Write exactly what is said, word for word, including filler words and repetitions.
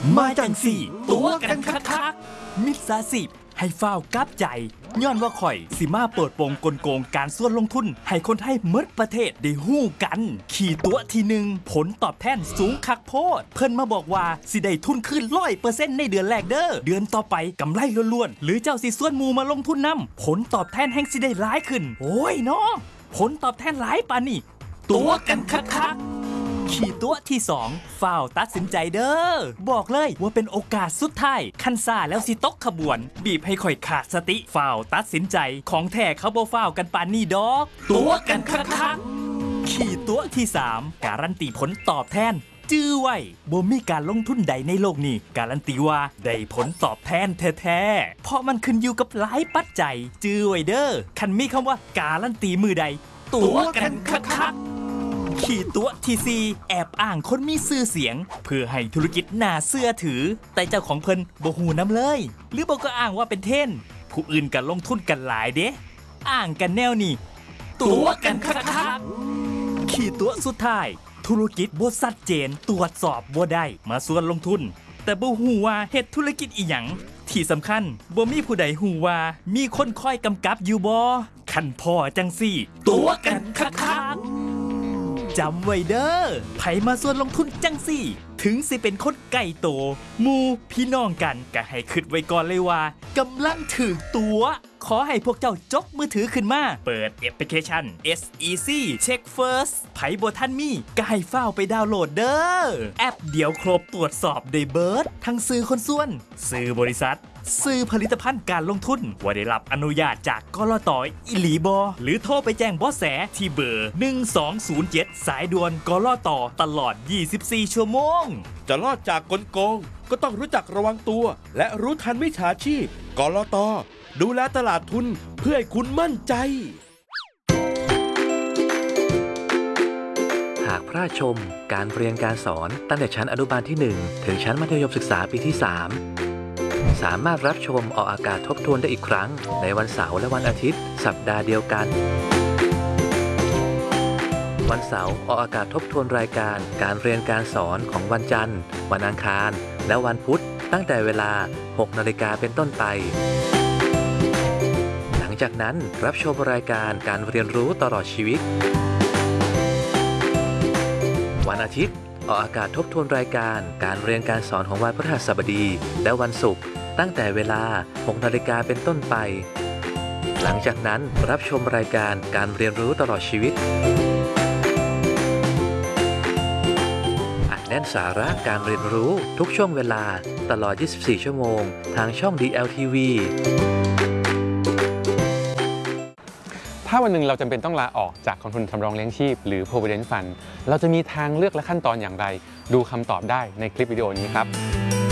มาจังสี่ตัวกันคักๆมิตรสาสิบให้ฟ้าวกับใจย้อนว่าข่อยสิมาเปิดโปงกลโกงการส่วนลงทุนให้คนไทยเมิดประเทศได้ฮู้กันขี่ตัวทีหนึ่งผลตอบแทนสูงคักโพดเพิ่นมาบอกว่าสิได้ทุนขึ้นร้อยเปอร์เซ็นต์ในเดือนแรกเด้อเดือนต่อไปกำไรล้วนๆหรือเจ้าสิส่วนมูมาลงทุนนำผลตอบแทนแห่งสิได้หลายขึ้นโอ้ยเนาะผลตอบแทนหลายปานนี่ตัวกันคักๆขี่ตัวที่สองฝ้าวตัดสินใจเด้อบอกเลยว่าเป็นโอกาสสุดท้ายคันซ่าแล้วสิตกขบวนบีบให้ข่อยขาดสติฝ้าวตัดสินใจของแท้เขาบ่ฝ้าวกันปานนี้ดอกตัวกันคักๆขี่ตัวที่สามการันตีผลตอบแทนจื้อไว้บ่มีการลงทุนใดในโลกนี้การันตีว่าได้ผลตอบแทนแท้ๆเพราะมันขึ้นอยู่กับหลายปัจจัยจื้อไว้เด้อคันมีคำว่าการันตีมือใดตัวกันคักๆขี่ตัวทีซีแอบอ้างคนมีชื่อเสียงเพื่อให้ธุรกิจน่าเชื่อถือแต่เจ้าของเพิ่นบ่ฮู้นำเลยหรือบ่ก็อ้างว่าเป็นเทรนด์ผู้อื่นก็ลงทุนกันหลายเด้อ้างกันแนวนี้ตัวกันคักๆขี่ตัวสุดท้ายธุรกิจบ่ชัดเจนตรวจสอบบ่ได้มาส่วนลงทุนแต่บ่ฮู้ว่าเฮ็ดธุรกิจอีหยังที่สำคัญบ่มีผู้ใดฮู้ว่ามีคนคอยกำกับอยู่บ่คันพ่อจังซี่ตัวกันคักๆจำไว้เด้อไผมาส่วนลงทุนจังสี่ถึงสิเป็นคนใกล้โตหมู่พี่น้องกันก็ให้คิดไว้ก่อนเลยว่ากำลังถือตัวขอให้พวกเจ้าจกมือถือขึ้นมาเปิดแอปพลิเคชัน เอส อี ซี Check First ไผบ่ทันมีก็ให้ฟ้าวไปดาวน์โหลดเด้อแอปเดียวครบตรวจสอบได้เบิดทั้งซื้อคนส่วนซื้อบริษัทซื้อผลิตภัณฑ์การลงทุนว่าได้รับอนุญาตจากกลต.อิหลีบอหรือโทรไปแจ้งเบาะแสที่เบอร์หนึ่งสองศูนย์เจ็ดสายด่วนกลต.ตลอดยี่สิบสี่ชั่วโมงจะรอดจากกลโกงก็ต้องรู้จักระวังตัวและรู้ทันมิจฉาชีพกลต.ดูแลตลาดทุนเพื่อให้คุณมั่นใจหากพลาดชมการเรียนการสอนตั้งแต่ชั้นอนุบาลที่หนึ่งถึงชั้นมัธยมศึกษาปีที่สามสามารถรับชมออกอากาศทบทวนได้อีกครั้งในวันเสาร์และวันอาทิตย์สัปดาห์เดียวกันวันเสาร์ออกอากาศทบทวนรายการการเรียนการสอนของวันจันทร์วันอังคารและวันพุธตั้งแต่เวลา หกนาฬิกาเป็นต้นไปหลังจากนั้นรับชมรายการการเรียนรู้ตลอดชีวิตวันอาทิตย์ออกอากาศทบทวนรายการการเรียนการสอนของวันพฤหัสบดีและวันศุกร์ตั้งแต่เวลา หกนาฬิกาเป็นต้นไปหลังจากนั้นรับชมรายการการเรียนรู้ตลอดชีวิตอัดแน่นสาระการเรียนรู้ทุกช่วงเวลาตลอดยี่สิบสี่ชั่วโมงทางช่อง ดี แอล ที วีถ้าวันหนึ่งเราจำเป็นต้องลาออกจากกองทุนสำรองเลี้ยงชีพหรือ Provident Fund เราจะมีทางเลือกและขั้นตอนอย่างไรดูคำตอบได้ในคลิปวิดีโอนี้ครับ